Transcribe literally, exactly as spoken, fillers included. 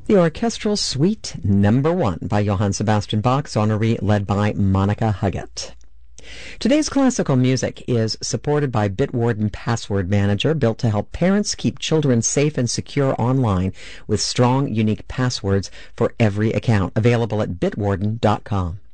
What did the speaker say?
The Orchestral Suite Number One by Johann Sebastian Bach, Sonnerie led by Monica Huggett. Today's classical music is supported by Bitwarden Password Manager, built to help parents keep children safe and secure online with strong, unique passwords for every account. Available at bitwarden dot com.